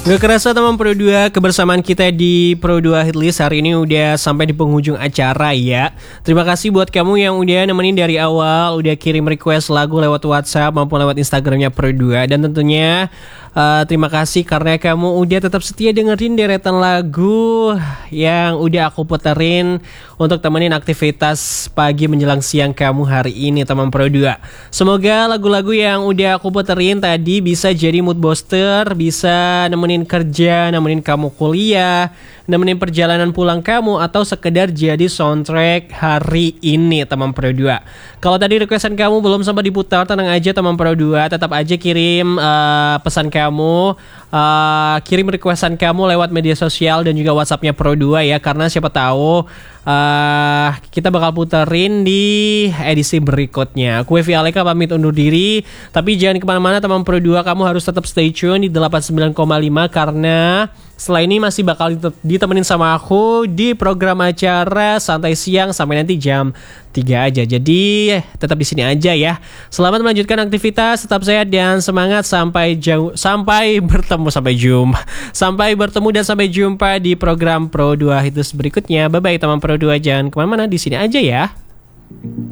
Gak kerasa teman Pro 2, kebersamaan kita di Pro 2 Hitlist hari ini udah sampai di penghujung acara ya. Terima kasih buat kamu yang udah nemenin dari awal, udah kirim request lagu lewat WhatsApp maupun lewat Instagramnya Pro 2. Dan tentunya terima kasih karena kamu udah tetap setia dengerin deretan lagu yang udah aku puterin untuk temenin aktivitas pagi menjelang siang kamu hari ini teman Pro 2. Semoga lagu-lagu yang udah aku puterin tadi bisa jadi mood booster, bisa nemenin kerja, nemenin kamu kuliah, nemenin perjalanan pulang kamu, atau sekedar jadi soundtrack hari ini teman Pro 2. Kalau tadi requestan kamu belum sempat diputar, tenang aja teman Pro 2, tetap aja kirim pesan kamu, kirim requestan kamu lewat media sosial dan juga WhatsAppnya Pro 2 ya, karena siapa tahu kita bakal puterin di edisi berikutnya. Aku Evi Aleka pamit undur diri, tapi jangan kemana-mana teman Pro 2, kamu harus tetap stay tune di 89,5 karena setelah ini masih bakal ditemenin sama aku di program acara Santai Siang sampai nanti jam 3 aja. Jadi tetap di sini aja ya. Selamat melanjutkan aktivitas, tetap sehat dan semangat sampai bertemu dan sampai jumpa di program Pro 2 Hitlist berikutnya. Bye bye teman Pro 2, jangan kemana-mana, di sini aja ya.